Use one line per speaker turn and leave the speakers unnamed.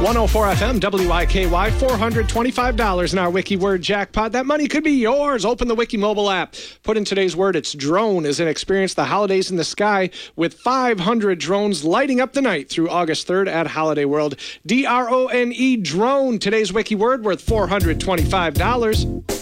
104 FM, WIKY, $425 in our Wiki Word jackpot. That money could be yours. Open the Wiki mobile app. Put in today's word. It's drone as and experience the holidays in the sky with 500 drones lighting up the night through August 3rd at Holiday World. DRONE, drone. Today's Wiki Word worth $425.